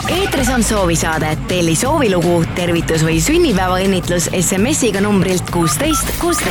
Eetris on soovisaade. Telli soovilugu, tervitus või sünnipäevaõnnitlus SMS-iga numbrilt 16 16.